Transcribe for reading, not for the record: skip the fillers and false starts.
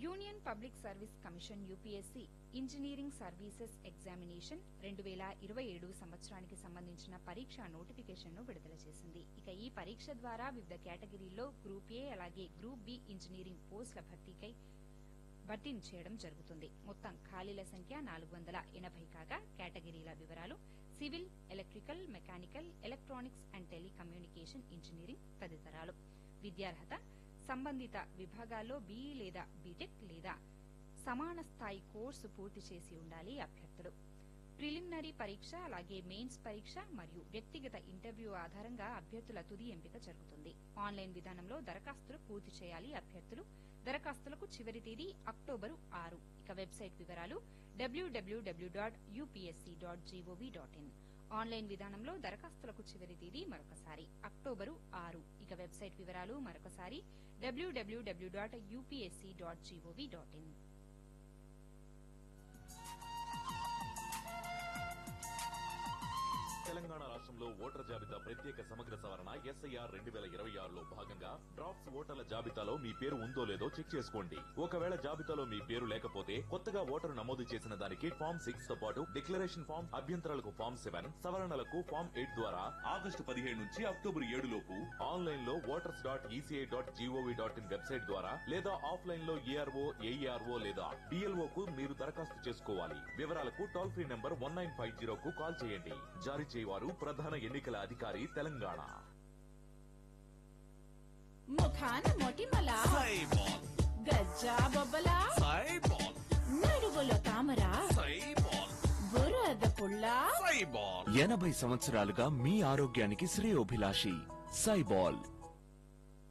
Union public service commission UPSC engineering services examination 2027 సంవత్సరానికి సంబంధించిన పరీక్షా నోటిఫికేషన్ ను విడుదల చేసింది. ఇక ఈ పరీక్ష ద్వారా వివిధ కేటగిరీల్లో గ్రూప్ ఏ అలాగే గ్రూప్ బి ఇంజనీరింగ్ పోస్టుల భర్తీని చేయడం జరుగుతుంది. మొత్తం ఖాళీల సంఖ్య 480 కాగా కేటగిరీల వివరాలు civil, electrical, mechanical, electronics and telecommunication engineering తదితరాలు. విద్యార్హత సంబంధిత విభాగాల్లో బీఈ లేదా బీటెక్ లేదా సమాన స్థాయి కోర్సు పూర్తి చేసి ఉండాలి అభ్యర్థులు. ప్రిలిమినరీ పరీక్ష అలాగే మెయిన్స్ పరీక్ష మరియు వ్యక్తిగత ఇంటర్వ్యూ ఆధారంగా అభ్యర్థుల తుది ఎంపిక జరుగుతుంది. ఆన్లైన్ విధానంలో దరఖాస్తులు పూర్తి చేయాలి అభ్యర్థులు. దరఖాస్తులకు చివరి తేదీ అక్టోబర్ 6. ఇక వెబ్సైట్ వివరాలు www.upsc.gov.in. ఆన్లైన్ విధానంలో దరఖాస్తులకు చివరి తేదీ మరొకసారి అక్టోబర్ 6. ఇక వెబ్సైట్ వివరాలు మరొకసారి www.upsc.gov.in. తెలంగాణ రాష్ట్రంలో ఓటర్ జాబితా ప్రత్యేక సమగ్ర సవరణ SIR 2026లో భాగంగా డ్రాఫ్ట్స్ ఓటర్ల జాబితాలో మీ పేరు ఉందో లేదో చెక్ చేసుకోండి. ఒకవేళ జాబితాలో మీ పేరు లేకపోతే కొత్తగా ఓటరు నమోదు చేసిన దానికి ఫామ్ 6 తో పాటు డిక్లరేషన్ ఫామ్, అభ్యంతరాలకు ఫామ్ 7, సవరణలకు ఫామ్ 8 ద్వారా ఆగస్టు 17 నుంచి అక్టోబర్ 7 లోపు ఆన్లైన్ లో voters.eci.gov.in వెబ్సైట్ ద్వారా లేదా ఆఫ్లైన్ లో ARO, AERO లేదా DLO కు మీరు దరఖాస్తు చేసుకోవాలి. వివరాలకు టోల్ ఫ్రీ నంబర్ 1950 కు కాల్ చేయండి. జారీ చేయవారు ప్రధాన ఎన్నికల అధికారి తెలంగాణ. ముఖాన మొటిమల సైబాల్, గజ్జా బొబ్బల సైబాల్, నడుగులో తామర సైబాల్, బురద పుల్ల సైబాల్. 80 సంవత్సరాలుగా మీ ఆరోగ్యానికి శ్రేయోభిలాషి సైబాల్.